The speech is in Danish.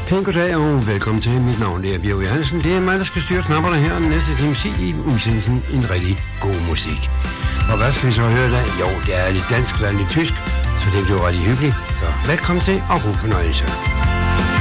Pæn goddag og velkommen til. Mit navn er Bjerg Johansen. Det er mig, der skal styre knapperne her om næste time i udsendelsen en rigtig god musik. Og hvad skal vi så høre der? Jo, det er lidt dansk, lidt tysk, så det bliver rigtig hyggeligt. Så velkommen til og god fornøjelse.